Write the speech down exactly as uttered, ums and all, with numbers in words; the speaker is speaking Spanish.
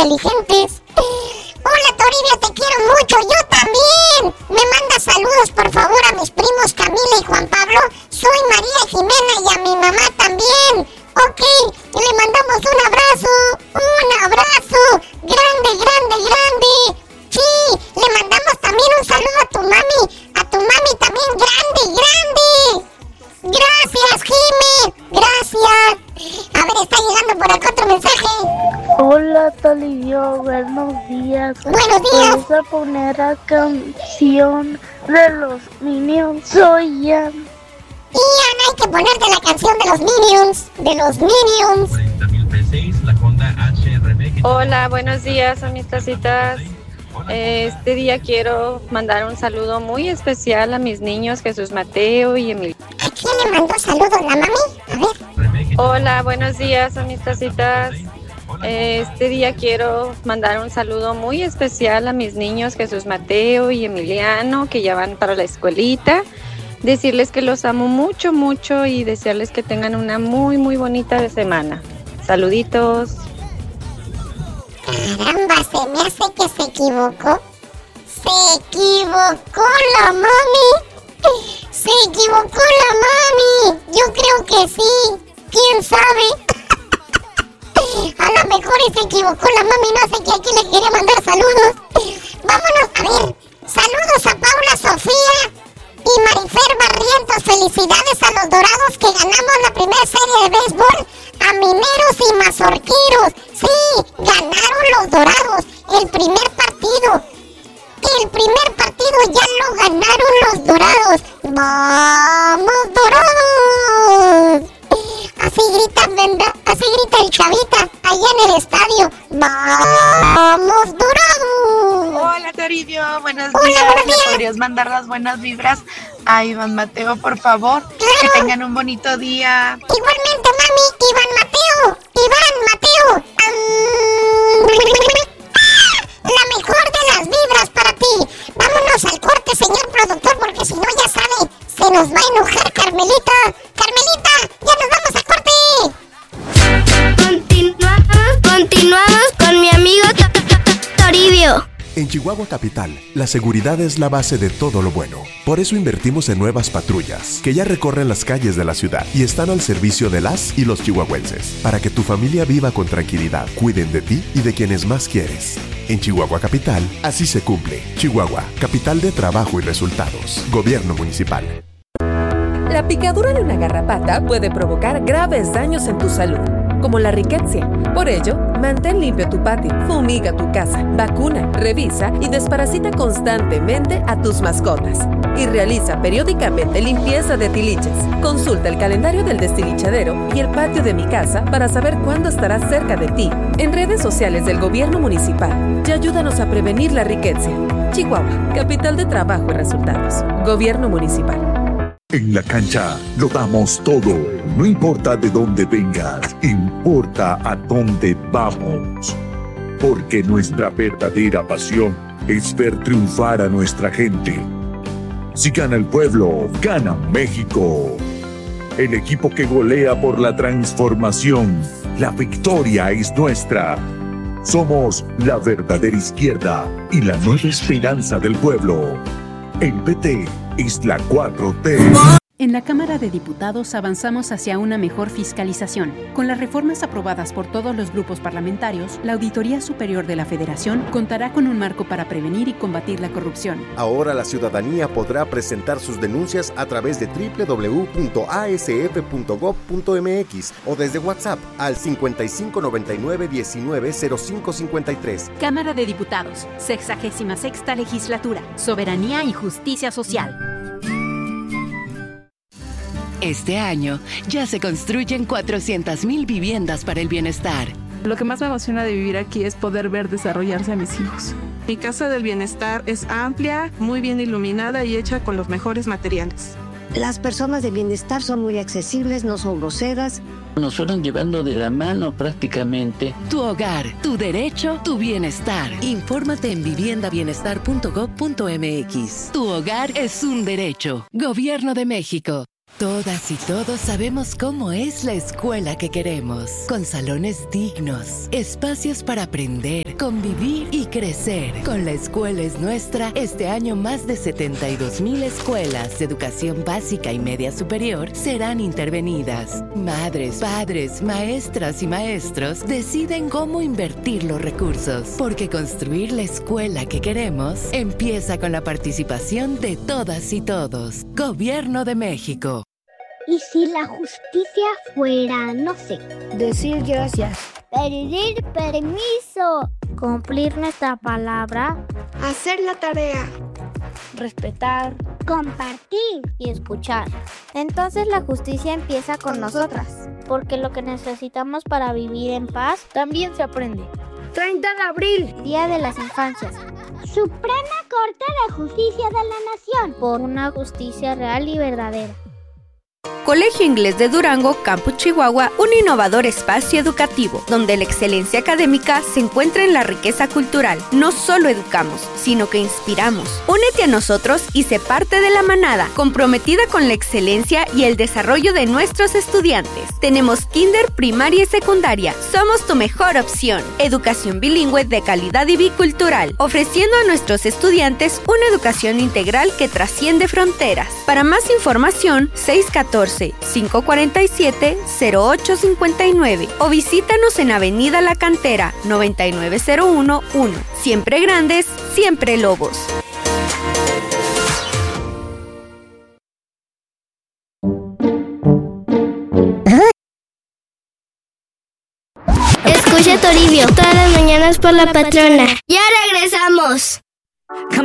inteligentes. Hola, Toribio, te quiero mucho. Yo también. Me manda saludos, por favor, a mis primos Camila y Juan Pablo. Soy María Jimena y a mi mamá también. Ok, y le mandamos un abrazo. Un abrazo. Grande, grande, grande. Sí, le mandamos también un saludo a tu mami. A tu mami también, grande, grande. Gracias, Jimé. Gracias. A ver, está llegando por acá otro mensaje. Hola, Toribio, buenos días. Buenos días. Vamos a poner la canción de los Minions. Soy Ian. Ian, hay que ponerte la canción de los Minions. De los Minions. Hola, buenos días, amistasitas. Este día quiero mandar un saludo muy especial a mis niños Jesús Mateo y Emilio. ¿A quién le mandó saludos la mami? A ver. Hola, buenos días, amistasitas. Este día quiero mandar un saludo muy especial a mis niños Jesús Mateo y Emiliano, que ya van para la escuelita. Decirles que los amo mucho, mucho y desearles que tengan una muy, muy bonita semana. Saluditos. Caramba, se me hace que se equivocó. Se equivocó la mami. Se equivocó la mami. Yo creo que sí. ¿Quién sabe? A lo mejor y se equivocó la mami. No sé que aquí le quería mandar saludos. Vámonos a ver. Saludos a Paula Sofía y Marifer Barrientos. Felicidades a los Dorados que ganamos la primera serie de béisbol. A Mineros y Mazorqueros. Sí, ganaron los Dorados el primer partido. El primer partido ya lo ganaron los Dorados. ¡Vamos, Dorados! Así gritan, ¿verdad? Así grita el Chavita allá en el estadio. ¡Vamos, Dorados! Hola, Toribio, buenos Hola, días. buenos días. ¿Me podrías mandar las buenas vibras a Iván Mateo, por favor? Claro. Que tengan un bonito día. Igualmente, mami, Iván Mateo. Iván Mateo. Um, la mejor de las vibras para ti. Vámonos al corte, señor productor, porque si no, ya sabe, se nos va a enojar Carmelita. Carmelita, ya nos vamos a corte. Continuamos, continuamos con mi amigo Toribio. En Chihuahua Capital, la seguridad es la base de todo lo bueno. Por eso invertimos en nuevas patrullas, que ya recorren las calles de la ciudad y están al servicio de las y los chihuahuenses, para que tu familia viva con tranquilidad, cuiden de ti y de quienes más quieres. En Chihuahua Capital, así se cumple. Chihuahua, capital de trabajo y resultados. Gobierno municipal. La picadura de una garrapata puede provocar graves daños en tu salud, como la riqueza. Por ello, mantén limpio tu patio, fumiga tu casa, vacuna, revisa y desparasita constantemente a tus mascotas. Y realiza periódicamente limpieza de tiliches. Consulta el calendario del destilichadero y el patio de mi casa para saber cuándo estará cerca de ti. En redes sociales del Gobierno Municipal y ayúdanos a prevenir la riqueza. Chihuahua, capital de trabajo y resultados. Gobierno Municipal. En la cancha lo damos todo, no importa de dónde vengas, importa a dónde vamos. Porque nuestra verdadera pasión es ver triunfar a nuestra gente. Si gana el pueblo, gana México. El equipo que golea por la transformación, la victoria es nuestra. Somos la verdadera izquierda y la nueva esperanza del pueblo. El P T es la cuatro T. En la Cámara de Diputados avanzamos hacia una mejor fiscalización. Con las reformas aprobadas por todos los grupos parlamentarios, la Auditoría Superior de la Federación contará con un marco para prevenir y combatir la corrupción. Ahora la ciudadanía podrá presentar sus denuncias a través de doble u doble u doble u punto a s f punto gob punto m x o desde WhatsApp al cincuenta y cinco noventa y nueve diecinueve cero cinco cincuenta y tres. Cámara de Diputados, sexagésima sexta Legislatura, Soberanía y Justicia Social. Este año ya se construyen cuatrocientas mil viviendas para el bienestar. Lo que más me emociona de vivir aquí es poder ver desarrollarse a mis hijos. Mi casa del bienestar es amplia, muy bien iluminada y hecha con los mejores materiales. Las personas de bienestar son muy accesibles, no son groseras. Nos fueron llevando de la mano prácticamente. Tu hogar, tu derecho, tu bienestar. Infórmate en vivienda bienestar punto gob punto m x. Tu hogar es un derecho. Gobierno de México. Todas y todos sabemos cómo es la escuela que queremos, con salones dignos, espacios para aprender, convivir y crecer. Con La Escuela es Nuestra, este año más de setenta y dos mil escuelas de educación básica y media superior serán intervenidas. Madres, padres, maestras y maestros deciden cómo invertir los recursos, porque construir la escuela que queremos empieza con la participación de todas y todos. Gobierno de México. ¿Y si la justicia fuera, no sé, decir gracias, pedir permiso, cumplir nuestra palabra, hacer la tarea, respetar, compartir y escuchar? Entonces la justicia empieza con nosotras, porque lo que necesitamos para vivir en paz también se aprende. treinta de abril, Día de las Infancias. Suprema Corte de Justicia de la Nación. Por una justicia real y verdadera. Colegio Inglés de Durango, Campus Chihuahua, un innovador espacio educativo, donde la excelencia académica se encuentra en la riqueza cultural. No solo educamos, sino que inspiramos. Únete a nosotros y sé parte de la manada, comprometida con la excelencia y el desarrollo de nuestros estudiantes. Tenemos kinder, primaria y secundaria. Somos tu mejor opción. Educación bilingüe de calidad y bicultural, ofreciendo a nuestros estudiantes una educación integral que trasciende fronteras. Para más información, seis uno cuatro, cinco cuatro siete, cero ocho cinco nueve o visítanos en Avenida La Cantera, noventa y nueve cero uno uno. Siempre grandes, siempre lobos. Escucha Toribio todas las mañanas por la patrona. ¡Ya regresamos!